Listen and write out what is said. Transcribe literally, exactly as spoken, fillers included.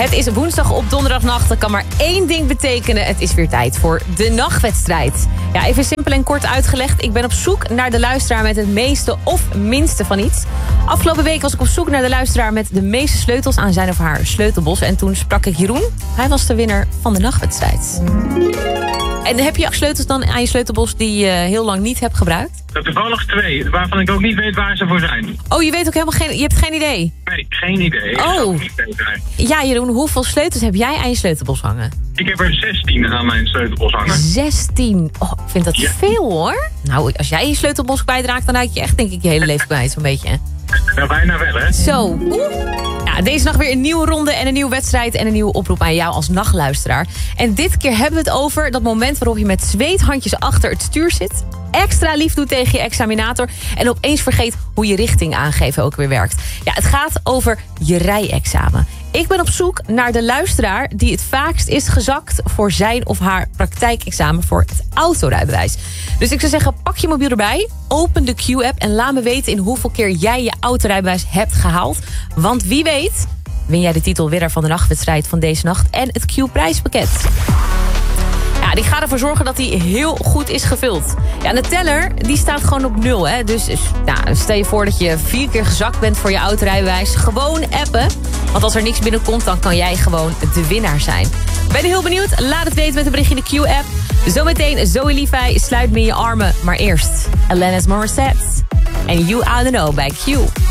Het is woensdag op donderdagnacht. Dat kan maar één ding betekenen. Het is weer tijd voor de nachtwedstrijd. Ja, even simpel en kort uitgelegd. Ik ben op zoek naar de luisteraar met het meeste of minste van iets. Afgelopen week was ik op zoek naar de luisteraar met de meeste sleutels aan zijn of haar sleutelbos. En toen sprak ik Jeroen. Hij was de winnaar van de nachtwedstrijd. En heb je sleutels dan aan je sleutelbos die je heel lang niet hebt gebruikt? Toevallig twee, waarvan ik ook niet weet waar ze voor zijn. Oh, je weet ook helemaal geen... Je hebt geen idee? Nee, geen idee. Oh. Niet weten. Ja, Jeroen, hoeveel sleutels heb jij aan je sleutelbos hangen? Ik heb er zestien aan mijn sleutelbos hangen. zestien? Oh, ik vind dat Ja. veel, hoor. Nou, als jij je sleutelbos kwijtraakt, dan raak je echt, denk ik, je hele leven kwijt, zo'n beetje. Nou, bijna wel, hè? Zo. Ja, deze nacht weer een nieuwe ronde en een nieuwe wedstrijd en een nieuwe oproep aan jou als nachtluisteraar. En dit keer hebben we het over dat moment waarop je met zweethandjes achter het stuur zit, extra lief doet tegen je examinator en opeens vergeet hoe je richting aangeven ook weer werkt. Ja, het gaat over je rijexamen. Ik ben op zoek naar de luisteraar die het vaakst is gezakt voor zijn of haar praktijkexamen voor het autorijbewijs. Dus ik zou zeggen, pak je mobiel erbij, open de Q-app en laat me weten in hoeveel keer jij je autorijbewijs hebt gehaald. Want wie weet, win jij de titel winnaar van de nachtwedstrijd van deze nacht en het Q-prijspakket. Ja, die gaat ervoor zorgen dat hij heel goed is gevuld. Ja, en de teller die staat gewoon op nul. Hè? Dus nou, stel je voor dat je vier keer gezakt bent voor je autorijbewijs. Gewoon appen. Want als er niks binnenkomt, dan kan jij gewoon de winnaar zijn. Ben je heel benieuwd? Laat het weten met een berichtje in de Q-app. Zometeen Zoe Levi, sluit me in je armen. Maar eerst Alanis Morissette en You I Don't Know bij Q.